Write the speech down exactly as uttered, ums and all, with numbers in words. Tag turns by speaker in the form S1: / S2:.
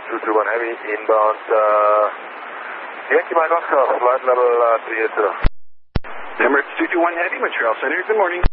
S1: two two one Heavy, inbound, uh, Yankee Mike Oscar, flight level uh, three eight zero.
S2: Emirates two two one Heavy, Montreal Center, good morning.